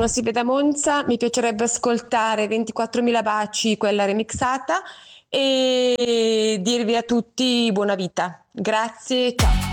sono Silvia da Monza, mi piacerebbe ascoltare 24.000 baci, quella remixata, e dirvi a tutti buona vita. Grazie, ciao.